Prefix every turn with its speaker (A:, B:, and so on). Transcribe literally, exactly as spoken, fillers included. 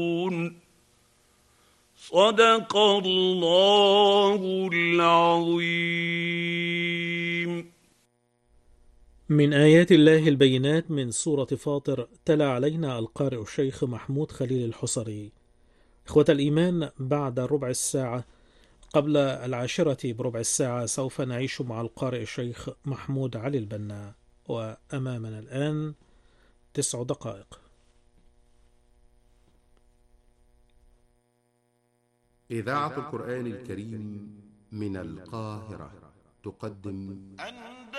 A: صدق الله العظيم.
B: من آيات الله البينات من سورة فاطر، تلا علينا القارئ الشيخ محمود خليل الحصري. إخوة الإيمان، بعد ربع الساعة قبل العاشرة بربع الساعة سوف نعيش مع القارئ الشيخ محمود علي البنا، وأمامنا الآن تسع دقائق.
C: إذاعة القرآن الكريم من القاهرة تقدم